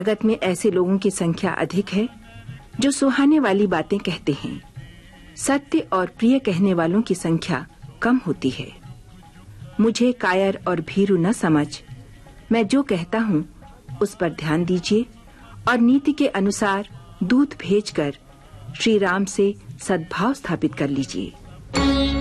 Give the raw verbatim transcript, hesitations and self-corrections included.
जगत में ऐसे लोगों की संख्या अधिक है जो सुहाने वाली बातें कहते हैं। सत्य और प्रिय कहने वालों की संख्या कम होती है। मुझे कायर और भीरू न समझ, मैं जो कहता हूँ उस पर ध्यान दीजिए और नीति के अनुसार दूत भेजकर श्री राम से सद्भाव स्थापित कर लीजिए।